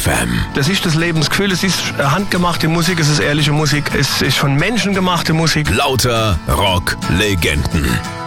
FM. Das ist das Lebensgefühl, es ist handgemachte Musik, es ist ehrliche Musik, es ist von Menschen gemachte Musik. Lauter Rock-Legenden.